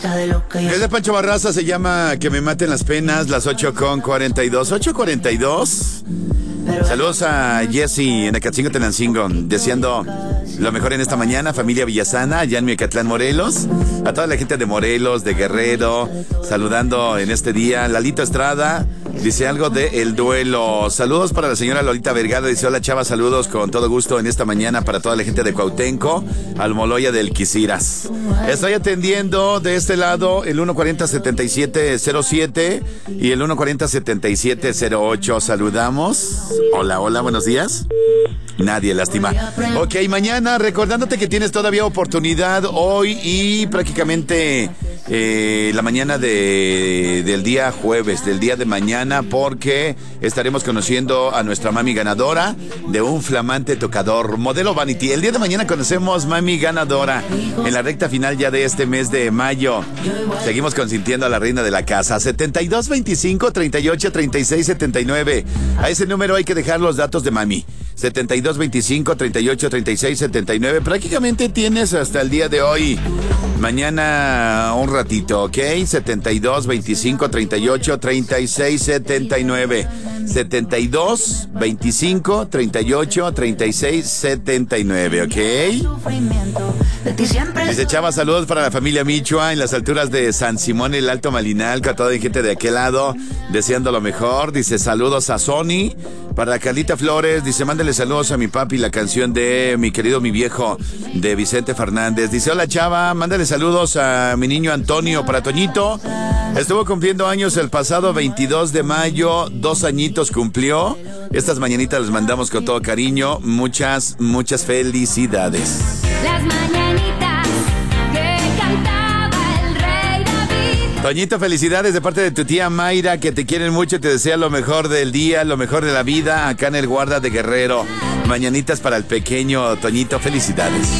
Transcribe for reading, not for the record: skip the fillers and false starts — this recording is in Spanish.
Es de Pancho Barraza, se llama Que me maten las penas, las 8:42. 8:42. Saludos a Jesse en Acatzingo, Tenancingo, deseando lo mejor en esta mañana, familia Villasana, allá en Miacatlán, Morelos. A toda la gente de Morelos, de Guerrero, saludando en este día. Lalito Estrada dice algo de El Duelo. Saludos para la señora Lolita Vergara, dice hola chava, saludos con todo gusto en esta mañana para toda la gente de Cuauhtémoc, Almoloya del Quisiras. Estoy atendiendo de este lado el 140-7707 y el 140-7708. Saludamos. Hola, hola, buenos días. Nadie, lástima. Ok, mañana recordándote que tienes todavía oportunidad hoy y prácticamente la mañana del día jueves, del día de mañana, porque estaremos conociendo a nuestra mami ganadora de un flamante tocador modelo Vanity. El día de mañana conocemos mami ganadora en la recta final ya de este mes de mayo. Seguimos consintiendo a la reina de la casa. 7225-383679. A ese número hay que dejar los datos de mami. 7225-383679. Prácticamente tienes hasta el día de hoy. Mañana un ratito, ¿ok? 7225-383679. 7225-383679, ¿ok? Dice Chava, saludos para la familia Michoa en las alturas de San Simón, el Alto Malinalco, a toda la gente de aquel lado, deseando lo mejor. Dice saludos a Sony, para Carlita Flores, dice mándale saludos a mi papi, la canción de Mi Querido Mi Viejo, de Vicente Fernández. Dice hola Chava, mándale saludos a mi niño Antonio, para Toñito. Estuvo cumpliendo años el pasado 22 de mayo, 2 añitos cumplió. Estas mañanitas les mandamos con todo cariño. Muchas, muchas felicidades. Las mañanitas que cantaba el rey David. Toñito, felicidades de parte de tu tía Mayra, que te quieren mucho y te desea lo mejor del día, lo mejor de la vida, acá en el Guarda de Guerrero. Mañanitas para el pequeño Toñito, felicidades.